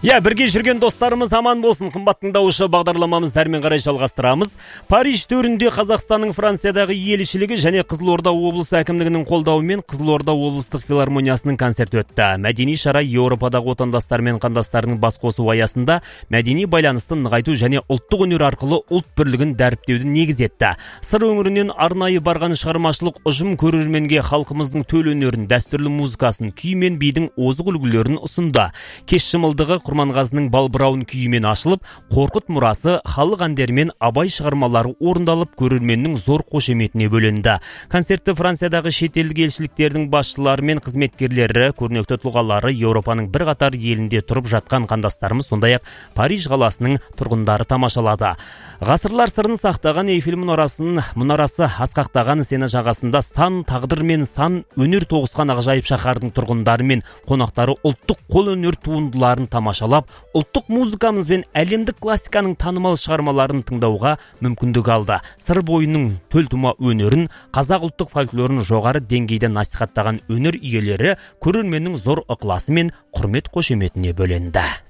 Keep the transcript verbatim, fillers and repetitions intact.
Я, бірге жүрген достарымыз аман болсын. Қымбат тыңдаушы, бағдарламамыз әрмен қарай жалғастырамыз. Париж төрінде Қазақстанның Франциядағы елшілігі және Қызылорда облысы әкімдігінің қолдауымен Қызылорда облыстық филармониясының концерт өтті. Мәдени шара Еуропадағы отандастар мен қандастарының бас қосу аясында мәдени байланысты нығайту және ұлттық өнер арқылы ұлт бірлігін дәріптеуді негіз етті. Сыр өңірінен арнайы барған шығармашылық ұжым көрерменге халқымыздың төл өнерін, дәстүрлі музыкасын, күй мен бидің озық үлгілерін ұсынды. Кеш шымылдығы Құрманғазының балбырауын күйімен ашылып, Қорқыт мұрасы, халық әндерімен Абай шығармалары орындалып, көрерменнің зор қошеметіне бөленді. Концертті Франциядағы шетелдік елшіліктердің басшылары мен қызметкерлері, көрнекті тұлғалары, Еуропаның бір қатар елінде тұрып жатқан қандастарымыз, сондай-ақ Париж қаласының тұрғындары тамашалады. Ғасырлар сырын сақтаған Эйфель мұнарасын, мұнарасы асқақтаған Сена жағасында сан тағдыр мен сан өнер тоғысқан ақжайып шаһардың тұрғындары мен қонақтары ұлттық қол өнер туындыларын тамашалап, ұлттық музыкамыз бен әлемдік классиканың танымал шығармаларын тыңдауға мүмкіндік алды. Сыр бойының төлтума өнерін, қазақ ұлттық фольклорын жоғары деңгейде насихаттаған өнер иелері көрерменнің зор ықыласы мен құрмет қошеметіне бөленді.